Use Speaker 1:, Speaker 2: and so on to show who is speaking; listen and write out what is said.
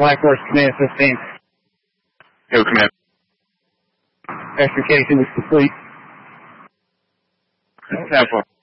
Speaker 1: Black Horse Command 15.
Speaker 2: Yo, command.
Speaker 1: Extrication is complete.
Speaker 2: Have fun.